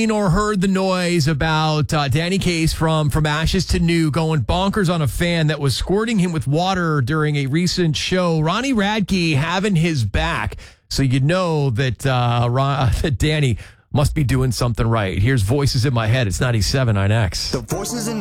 Or heard the noise about Danny Case from Ashes to New going bonkers on a fan that was squirting him with water during a recent show. Ronnie Radke having his back. So you know that, that Danny must be doing something right. Here's Voices in My Head. It's 97 on X. The Voices in